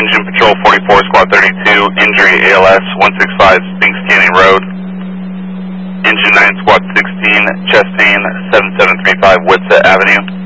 Engine Patrol 44, Squad 32, injury ALS 165, Sphinx Canyon Road. Engine 9, Squad 16, chest pain 7735, Woodset Avenue.